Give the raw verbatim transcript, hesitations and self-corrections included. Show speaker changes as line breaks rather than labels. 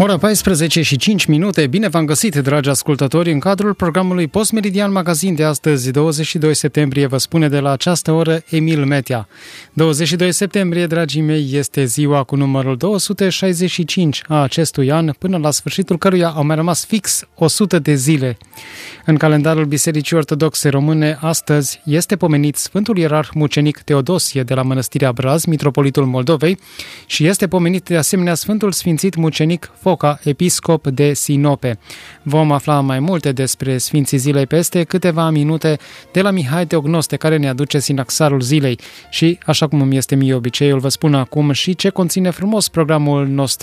Ora paisprezece și cinci minute, bine v-am găsit, dragi ascultători, în cadrul programului Postmeridian Magazin de astăzi, douăzeci și doi septembrie, vă spune de la această oră Emil Metea. douăzeci și doi septembrie, dragii mei, este ziua cu numărul două sute șaizeci și cinci a acestui an, până la sfârșitul căruia au mai rămas fix o sută de zile. În calendarul Bisericii Ortodoxe Române, astăzi este pomenit Sfântul Ierarh Mucenic Teodosie de la Mănăstirea Braz, mitropolitul Moldovei, și este pomenit de asemenea Sfântul Sfințit Mucenic Foca, episcop de Sinope. Vom afla mai multe despre Sfinții Zilei peste câteva minute de la Mihai Teognoste, care ne aduce sinaxarul zilei. Și, așa cum îmi este mie obiceiul, vă spun acum și ce conține frumos programul nostru